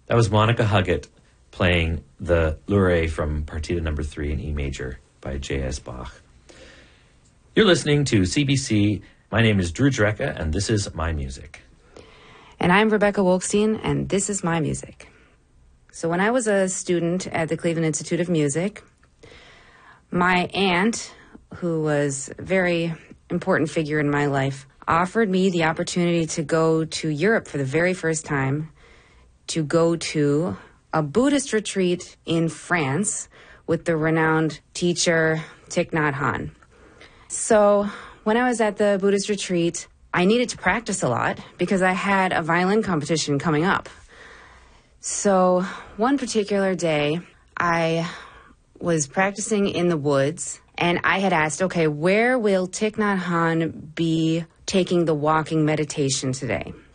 That was Monica Huggett playing the Lure from Partita Number 3 in E major by J.S. Bach. You're listening to CBC. My name is Drew Drecka, and this is My Music. And I'm Rebecca Wolkstein, and this is My Music. So when I was a student at the Cleveland Institute of Music, my aunt, who was a very important figure in my life, offered me the opportunity to go to Europe for the very first time, to go to a Buddhist retreat in France with the renowned teacher Thich Nhat Hanh. So when I was at the Buddhist retreat, I needed to practice a lot because I had a violin competition coming up. So one particular day, I was practicing in the woods, and I had asked, okay, where will Thich Nhat Hanh be taking the walking meditation today?